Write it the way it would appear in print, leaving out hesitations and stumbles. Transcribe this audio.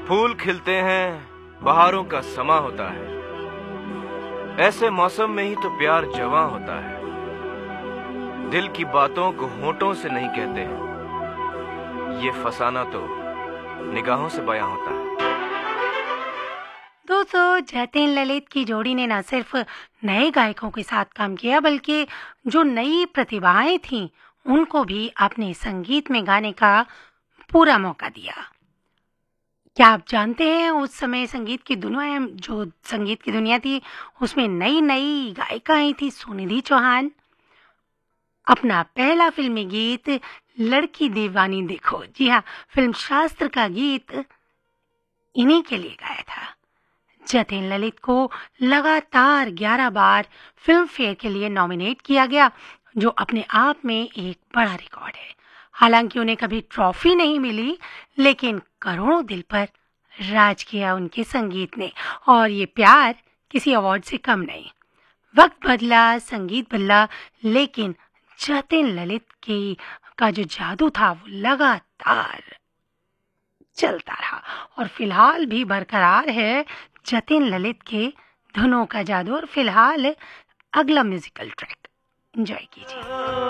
फूल खिलते हैं, बहारों का समा होता है। ऐसे मौसम में ही तो प्यार जवां होता है। दिल की बातों को होठों से नहीं कहते हैं, ये फसाना तो निगाहों से बयां होता है। दोस्तों, जतिन ललित की जोड़ी ने न सिर्फ नए गायकों के साथ काम किया बल्कि जो नई प्रतिभाएं थीं उनको भी अपने संगीत में गाने का पूरा मौका दिया। क्या आप जानते हैं उस समय संगीत की दुनिया थी उसमें नई नई गायिका आई थी सुनिधि चौहान। अपना पहला फिल्मी गीत लड़की दीवानी देखो, जी हाँ, फिल्म शास्त्र का गीत इन्हीं के लिए गाया था। जतिन ललित को लगातार 11 बार फिल्म फेयर के लिए नॉमिनेट किया गया, जो अपने आप में एक बड़ा रिकॉर्ड है। हालांकि उन्हें कभी ट्रॉफी नहीं मिली, लेकिन करोड़ों दिल पर राज किया उनके संगीत ने, और ये प्यार किसी अवार्ड से कम नहीं। वक्त बदला, संगीत बदला, लेकिन जतिन ललित का जो जादू था वो लगातार चलता रहा और फिलहाल भी बरकरार है जतिन ललित के धुनों का जादू। और फिलहाल अगला म्यूजिकल ट्रैक एंजॉय कीजिए।